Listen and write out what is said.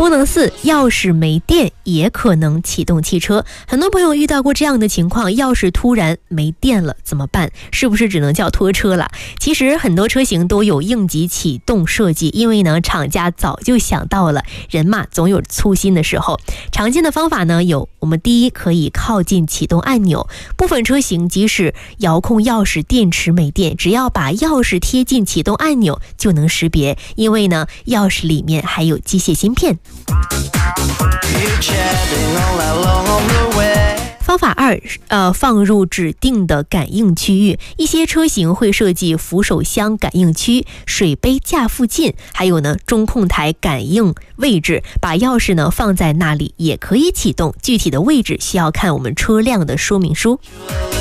功能4，钥匙没电也可能启动汽车。很多朋友遇到过这样的情况，钥匙突然没电了怎么办？是不是只能叫拖车了？其实很多车型都有应急启动设计，因为呢厂家早就想到了，人嘛总有粗心的时候。常见的方法呢有，我们第一可以靠近启动按钮，部分车型即使遥控钥匙电池没电，只要把钥匙贴近启动按钮就能识别，因为呢钥匙里面还有机械芯片。方法2，放入指定的感应区域。一些车型会设计扶手箱感应区、水杯架附近，还有呢中控台感应位置，把钥匙呢放在那里也可以启动。具体的位置需要看我们车辆的说明书。